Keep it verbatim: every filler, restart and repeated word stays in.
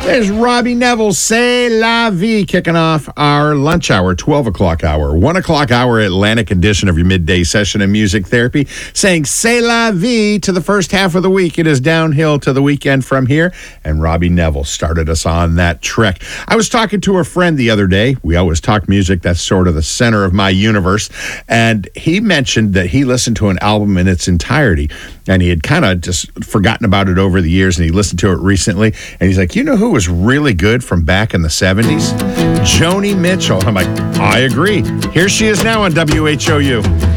There's Robbie Nevil, C'est La Vie, kicking off our lunch hour, twelve o'clock hour, one o'clock hour Atlantic edition of your midday session of music therapy, saying C'est La Vie to the first half of the week. It is downhill to the weekend from here, and Robbie Nevil started us on that trek. I was talking to a friend the other day. We always talk music. That's sort of the center of my universe, and he mentioned that he listened to an album in its entirety, and he had kind of just forgotten about it over the years, and he listened to it recently, and he's like, you know who was really good from back in the seventies? Joni Mitchell. I'm like, I agree. Here she is now on W H O U.